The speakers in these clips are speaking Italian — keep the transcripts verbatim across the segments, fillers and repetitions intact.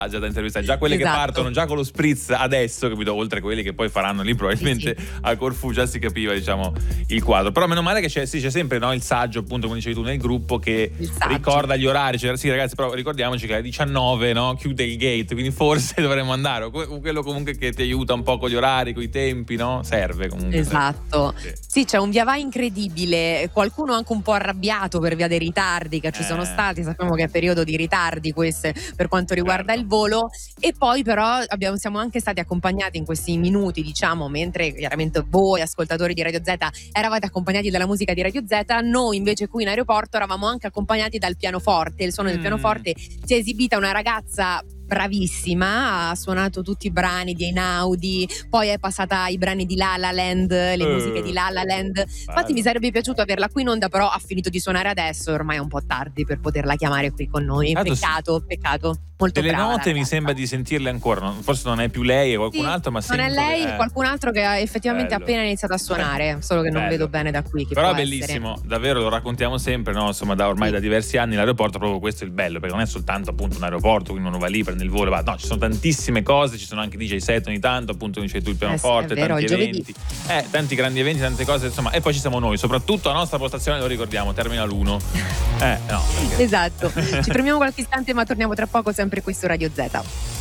già da intervistare, già quelle esatto. che partono già con lo spritz adesso, capito, oltre a quelli che poi faranno lì probabilmente sì, sì. a Corfù, già si capiva, diciamo, il quadro. Però meno male che c'è, sì, c'è sempre, no, il saggio, appunto, come dicevi tu, nel gruppo che ricorda gli orari, cioè, sì ragazzi, però ricordiamoci che alle diciannove, no, chiude il gate, quindi forse dovremmo andare, o quello comunque che ti aiuta un po' con gli orari, con i tempi, no, serve comunque. Esatto, sì. sì, c'è un via vai incredibile, qualcuno anche un po' arrabbiato per via dei ritardi che ci Eh. sono stati, sappiamo che è periodo di ritardi queste per quanto riguarda Certo. il volo, e poi però abbiamo, siamo anche stati accompagnati in questi minuti, diciamo, mentre chiaramente voi ascoltatori di Radio Z eravate accompagnati dalla musica di Radio Z, noi invece qui in aeroporto eravamo anche accompagnati dal pianoforte, il suono Mm. del pianoforte. Si è esibita una ragazza bravissima, ha suonato tutti i brani di Einaudi, poi è passata ai brani di La La Land, le Uh, musiche di La La Land. Infatti mi sarebbe piaciuto averla qui in onda, però ha finito di suonare adesso, ormai è un po' tardi per poterla chiamare qui con noi. Tanto Peccato, sì. peccato. Molto Delle brava, note mi ragazza. sembra di sentirle ancora, non- forse non è più lei, è qualcun Sì, altro, ma non è sento lei, che- è qualcun altro che ha effettivamente Bello. appena iniziato a suonare, solo che non Bello. vedo bene da qui chi Però può bellissimo, essere. davvero, lo raccontiamo sempre, no? Insomma, da ormai Sì. da diversi anni l'aeroporto, proprio questo è il bello, perché non è soltanto appunto un aeroporto, quindi uno va lì, prende il volo, va. No, ci sono tantissime cose, ci sono anche D J set ogni tanto, appunto, come dicevi tu, il pianoforte, Eh sì, è vero, tanti il giovedì. eventi. Eh, tanti grandi eventi, tante cose, insomma, e poi ci siamo noi, soprattutto la nostra postazione, lo ricordiamo, Terminal uno. Eh, no. Perché... Esatto. Ci fermiamo qualche istante, ma torniamo tra poco sempre qui su Radio Z.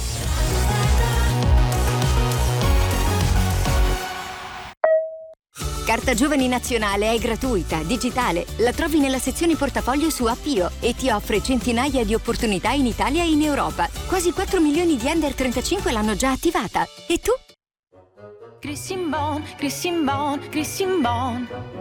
Carta Giovani Nazionale è gratuita, digitale, la trovi nella sezione portafoglio su Appio e ti offre centinaia di opportunità in Italia e in Europa. Quasi quattro milioni di under trentacinque l'hanno già attivata. E tu? Christine Bone, Christine Bone, Christine Bone.